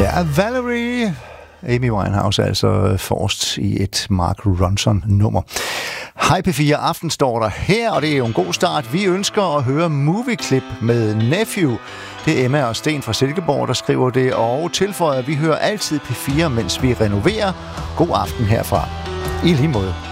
Der er Valerie. Amy Winehouse er altså forrest i et Mark Ronson-nummer. Hej P4 Aften står der her, og det er jo en god start. Vi ønsker at høre Movieklip med Nephew. Det er Emma og Sten fra Silkeborg, der skriver det, og tilføjer, at vi hører altid P4, mens vi renoverer. God aften herfra. I lige måde.